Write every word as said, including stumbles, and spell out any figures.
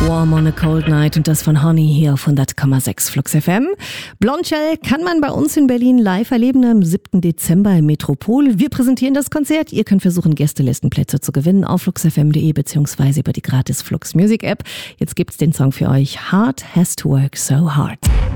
Warm on a Cold Night und das von Honey hier auf hundert Komma sechs Flux F M. Blondshell kann man bei uns in Berlin live erleben am siebten Dezember im Metropol. Wir präsentieren das Konzert. Ihr könnt versuchen, Gästelistenplätze zu gewinnen auf flux f m punkt de beziehungsweise über die gratis Flux Music App. Jetzt gibt's den Song für euch. Heart Has to Work So Hard.